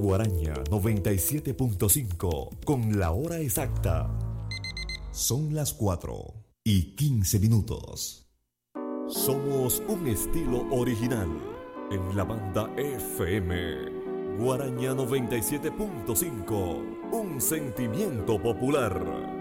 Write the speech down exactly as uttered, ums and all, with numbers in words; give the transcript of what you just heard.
Guaraña noventa y siete punto cinco con la hora exacta. Son las cuatro y quince minutos. Somos un estilo original en la banda F M. Guaraña noventa y siete punto cinco, un sentimiento popular.